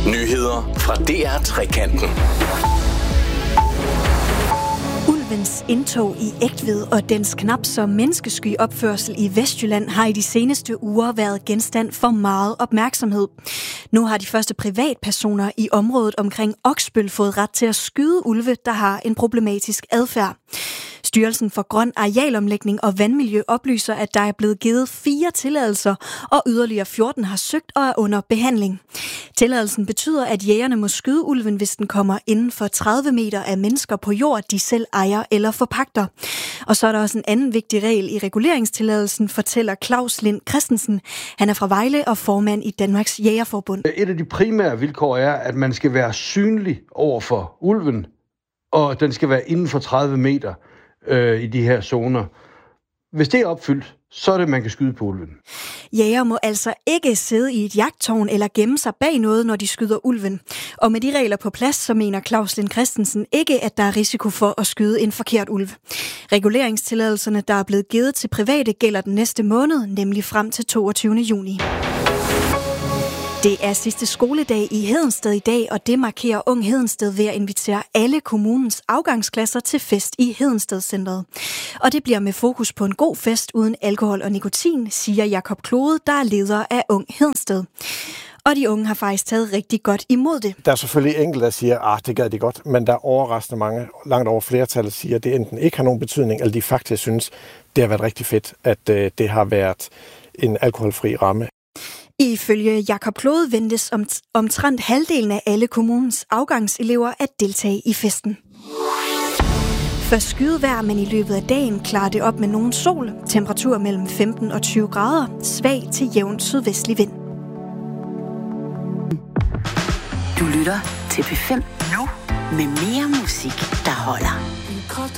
Nyheder fra DR Trekanten. Ulvens indtog i Egtved og dens knap så menneskesky opførsel i Vestjylland har i de seneste uger været genstand for meget opmærksomhed. Nu har de første privatpersoner i området omkring Oksbøl fået ret til at skyde ulve, der har en problematisk adfærd. Styrelsen for Grøn Arealomlægning og Vandmiljø oplyser, at der er blevet givet 4 tilladelser, og yderligere 14 har søgt og er under behandling. Tilladelsen betyder, at jægerne må skyde ulven, hvis den kommer inden for 30 meter af mennesker på jord, de selv ejer eller forpagter. Og så er der også en anden vigtig regel i reguleringstilladelsen, fortæller Claus Lind Christensen. Han er fra Vejle og formand i Danmarks Jægerforbund. Et af de primære vilkår er, at man skal være synlig over for ulven, og den skal være inden for 30 meter i de her zoner. Hvis det er opfyldt, så er det, man kan skyde på ulven. Jæger må altså ikke sidde i et jagttårn eller gemme sig bag noget, når de skyder ulven. Og med de regler på plads, så mener Claus Lind Christensen ikke, at der er risiko for at skyde en forkert ulv. Reguleringstilladelserne, der er blevet givet til private, gælder den næste måned, nemlig frem til 22. juni. Det er sidste skoledag i Hedensted i dag, og det markerer Ung Hedensted ved at invitere alle kommunens afgangsklasser til fest i Hedensted-centret. Og det bliver med fokus på en god fest uden alkohol og nikotin, siger Jakob Klode, der er leder af Ung Hedensted. Og de unge har faktisk taget rigtig godt imod det. Der er selvfølgelig enkelte, der siger, det gad de godt, men der er overraskende mange, langt over flertallet, siger, at det enten ikke har nogen betydning, eller de faktisk synes, det har været rigtig fedt, at det har været en alkoholfri ramme. Ifølge Jakob Klode ventes omtrent halvdelen af alle kommunens afgangselever at deltage i festen. For skydevejr, men i løbet af dagen klarer det op med nogen sol. Temperatur mellem 15 og 20 grader. Svag til jævn sydvestlig vind. Du lytter til P5 nu med mere musik, der holder.